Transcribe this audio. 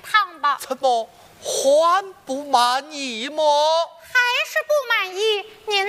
趟吧。 怎么还不满意么？ 还是不满意？您